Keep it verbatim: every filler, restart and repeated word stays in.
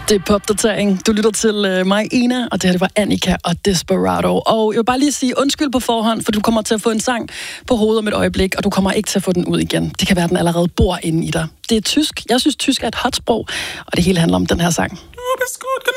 Det er popdatering. Du lytter til uh, mig, Ina, og det her det var Annika og Desperado. Og jeg vil bare lige sige undskyld på forhånd, for du kommer til at få en sang på hovedet om et øjeblik, og du kommer ikke til at få den ud igen. Det kan være, den allerede bor inde i dig. Det er tysk. Jeg synes, tysk er et hotsprog, og det hele handler om den her sang. Du bist gut